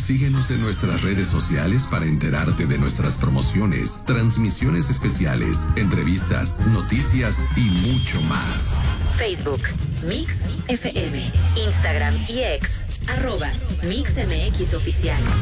Síguenos en nuestras redes sociales para enterarte de nuestras promociones, transmisiones especiales, entrevistas, noticias y mucho más. Facebook, Mix FM, Instagram y X, @MixMX Oficial.